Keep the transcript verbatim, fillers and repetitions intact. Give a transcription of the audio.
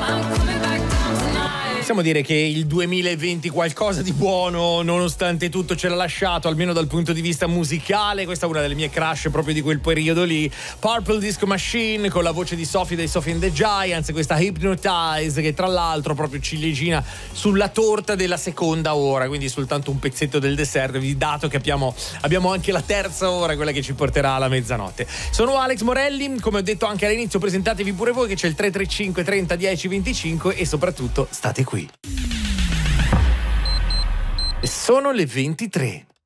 Possiamo dire che il duemilaventi qualcosa di buono nonostante tutto ce l'ha lasciato, almeno dal punto di vista musicale. Questa è una delle mie crush proprio di quel periodo lì, Purple Disco Machine, con la voce di Sophie dei Sophie and the Giants, questa Hypnotize che tra l'altro proprio ciliegina sulla torta della seconda ora, quindi soltanto un pezzetto del dessert, dato che abbiamo, abbiamo anche la terza ora, quella che ci porterà alla mezzanotte. Sono Alex Morelli, come ho detto anche all'inizio, presentatevi pure voi che c'è il tre tre cinque trenta dieci venticinque e soprattutto state qui. Sono le ventitré.